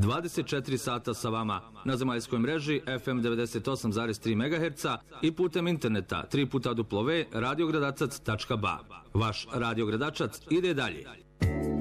24 sata sa vama na zemaljskoj mreži FM 98,3 MHz i putem interneta www.radiogradacac.ba. Vaš radiogradačac ide dalje.